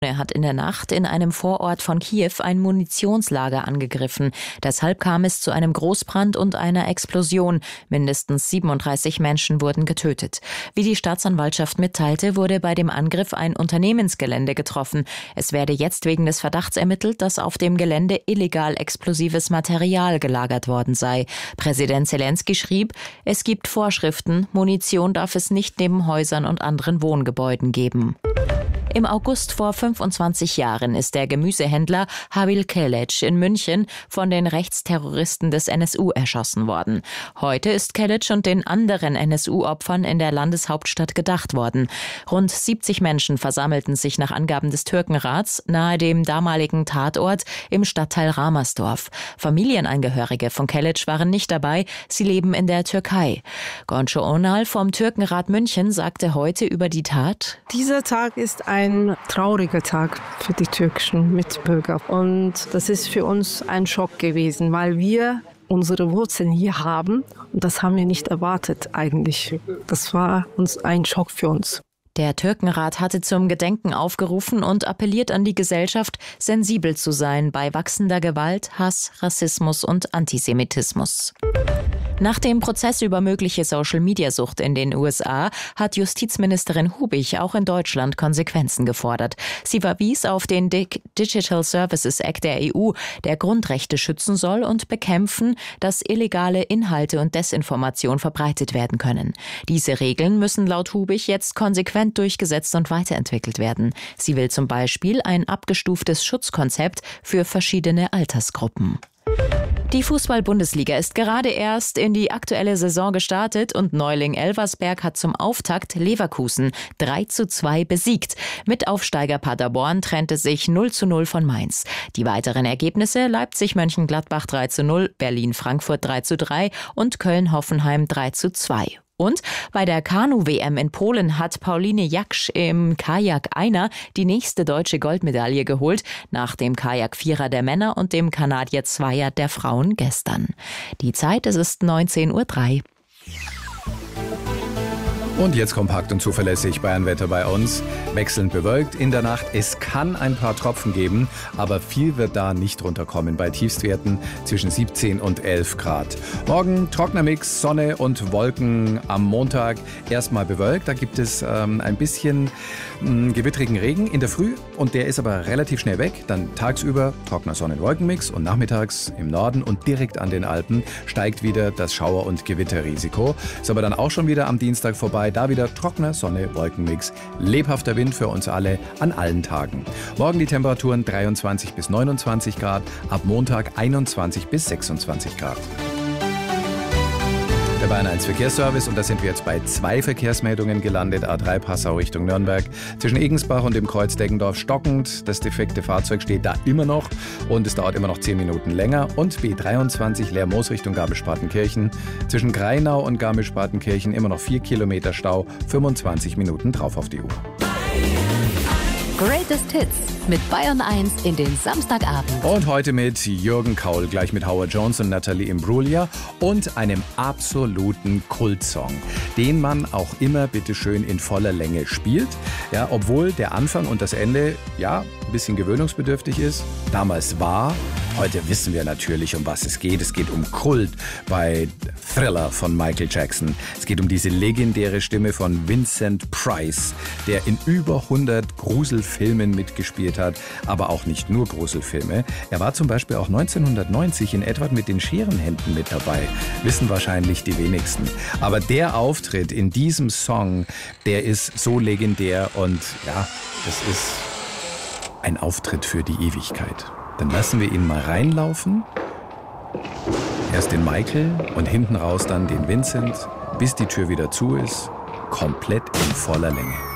Er hat in der Nacht in einem Vorort von Kiew ein Munitionslager angegriffen. Deshalb kam es zu einem Großbrand und einer Explosion. Mindestens 37 Menschen wurden getötet. Wie die Staatsanwaltschaft mitteilte, wurde bei dem Angriff ein Unternehmensgelände getroffen. Es werde jetzt wegen des Verdachts ermittelt, dass auf dem Gelände illegal explosives Material gelagert worden sei. Präsident Zelensky schrieb, es gibt Vorschriften, Munition darf es nicht neben Häusern und anderen Wohngebäuden geben. Im August vor 25 Jahren ist der Gemüsehändler Habil Keleç in München von den Rechtsterroristen des NSU erschossen worden. Heute ist Keleç und den anderen NSU-Opfern in der Landeshauptstadt gedacht worden. Rund 70 Menschen versammelten sich nach Angaben des Türkenrats nahe dem damaligen Tatort im Stadtteil Ramersdorf. Familienangehörige von Keleç waren nicht dabei, sie leben in der Türkei. Gonca Onal vom Türkenrat München sagte heute über die Tat: Dieser Tag ist ein trauriger Tag für die türkischen Mitbürger. Und das ist für uns ein Schock gewesen, weil wir unsere Wurzeln hier haben. Und das haben wir nicht erwartet eigentlich. Das war ein Schock für uns. Der Türkenrat hatte zum Gedenken aufgerufen und appelliert an die Gesellschaft, sensibel zu sein bei wachsender Gewalt, Hass, Rassismus und Antisemitismus. Nach dem Prozess über mögliche Social-Media-Sucht in den USA hat Justizministerin Hubig auch in Deutschland Konsequenzen gefordert. Sie verwies auf den Digital Services Act der EU, der Grundrechte schützen soll und bekämpfen, dass illegale Inhalte und Desinformation verbreitet werden können. Diese Regeln müssen laut Hubig jetzt konsequent durchgesetzt und weiterentwickelt werden. Sie will zum Beispiel ein abgestuftes Schutzkonzept für verschiedene Altersgruppen. Die Fußball-Bundesliga ist gerade erst in die aktuelle Saison gestartet und Neuling Elversberg hat zum Auftakt Leverkusen 3:2 besiegt. Mitaufsteiger Paderborn trennte sich 0:0 von Mainz. Die weiteren Ergebnisse: Leipzig-Mönchengladbach 3:0, Berlin-Frankfurt 3:3 und Köln-Hoffenheim 3:2. Und bei der Kanu-WM in Polen hat Pauline Jaksch im Kajak-Einer die nächste deutsche Goldmedaille geholt, nach dem Kajak-Vierer der Männer und dem Kanadier-Zweier der Frauen gestern. Die Zeit, es ist 19:03 Uhr. Und jetzt kompakt und zuverlässig Bayernwetter bei uns. Wechselnd bewölkt in der Nacht. Es kann ein paar Tropfen geben, aber viel wird da nicht runterkommen. Bei Tiefstwerten zwischen 17 und 11 Grad. Morgen trockener Mix, Sonne und Wolken am Montag. Erstmal bewölkt, da gibt es ein bisschen gewittrigen Regen in der Früh und der ist aber relativ schnell weg. Dann tagsüber trockener Sonnen-Wolken-Mix und nachmittags im Norden und direkt an den Alpen steigt wieder das Schauer- und Gewitterrisiko. Ist aber dann auch schon wieder am Dienstag vorbei. Da wieder trockener Sonne-Wolkenmix. Lebhafter Wind für uns alle an allen Tagen. Morgen die Temperaturen 23 bis 29 Grad, ab Montag 21 bis 26 Grad. Der Bayern 1 Verkehrsservice und da sind wir jetzt bei 2 Verkehrsmeldungen gelandet. A3 Passau Richtung Nürnberg. Zwischen Egensbach und dem Kreuz Deggendorf stockend. Das defekte Fahrzeug steht da immer noch und es dauert immer noch 10 Minuten länger. Und B23 Lermoos Richtung Garmisch-Partenkirchen. Zwischen Greinau und Garmisch-Partenkirchen immer noch 4 Kilometer Stau. 25 Minuten drauf auf die Uhr. Greatest Hits mit Bayern 1 in den Samstagabend. Und heute mit Jürgen Kaul, gleich mit Howard Jones und Natalie Imbruglia und einem absoluten Kultsong, den man auch immer bitteschön in voller Länge spielt. Ja, obwohl der Anfang und das Ende ja ein bisschen gewöhnungsbedürftig ist. Damals war, heute wissen wir natürlich, um was es geht. Es geht um Kult bei Thriller von Michael Jackson. Es geht um diese legendäre Stimme von Vincent Price, der in über 100 Gruselfilmen mitgespielt hat, aber auch nicht nur Gruselfilme. Er war zum Beispiel auch 1990 in Edward mit den Scherenhänden mit dabei. Wissen wahrscheinlich die wenigsten. Aber der Auftritt in diesem Song, der ist so legendär und ja, das ist ein Auftritt für die Ewigkeit. Dann lassen wir ihn mal reinlaufen. Erst den Michael und hinten raus dann den Vincent, bis die Tür wieder zu ist, komplett in voller Länge.